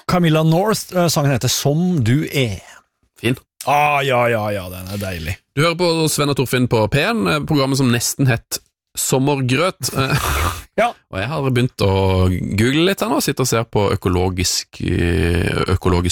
Camilla North, sangen heter Som du er. Fin. Ja, den er deilig. Du hører på Sven og Torfinn på P1, programmet som nesten hett Sommergrøt. Ja. Og jeg har begynt å google litt her nå, sitte og ser på økologisk